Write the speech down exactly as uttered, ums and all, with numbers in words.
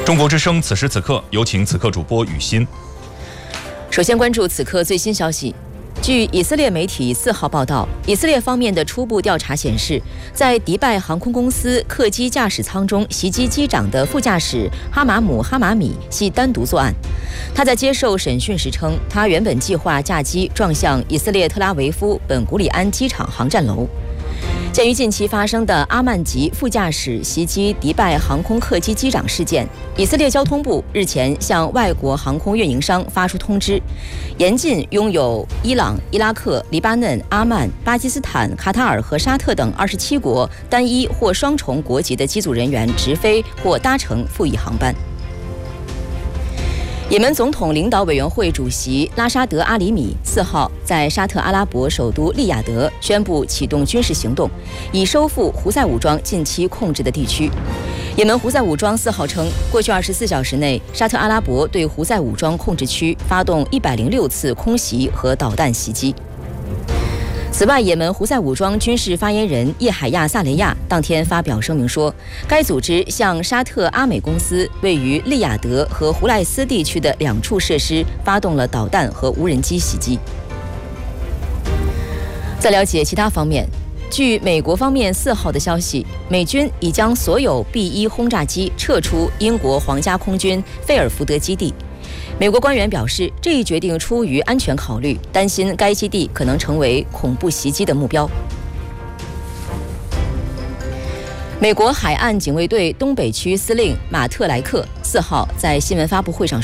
中国之声，此时此刻，有请此刻主播雨欣。 首先关注此刻最新消息。据以色列媒体四号报道，以色列方面的初步调查显示，在迪拜航空公司客机驾驶舱中袭击机长的副驾驶哈马姆·哈马米系单独作案。他在接受审讯时称，他原本计划驾机撞向以色列特拉维夫本古里安机场航站楼。鉴于近期发生的阿曼吉副驾驶袭击迪拜航空客机机长事件，以色列交通部日前向外国航空运营商发出通知，严禁拥有伊朗、伊拉克、黎巴嫩、阿曼、巴基斯坦、卡塔尔和沙特等二十七国单一或双重国籍的机组人员直飞或搭乘赴伊航班。也门总统领导委员会主席拉沙德·阿里米四号在沙特阿拉伯首都利雅得宣布启动军事行动，以收复胡塞武装近期控制的地区。也门胡塞武装四号称，过去二十四小时内，沙特阿拉伯对胡塞武装控制区发动一百零六次空袭和导弹袭击。此外，也门胡塞武装军事发言人叶海亚·萨雷亚当天发表声明说，该组织向沙特阿美公司位于利雅得和胡赖斯地区的两处设施发动了导弹和无人机袭击。在了解其他方面，据美国方面四号的消息，美军已将所有 B 一 轰炸机撤出英国皇家空军菲尔福德基地。美国官员表示，这一决定出于安全考虑，担心该基地可能成为恐怖袭击的目标。美国海岸警卫队东北区司令马特莱克四号在新闻发布会上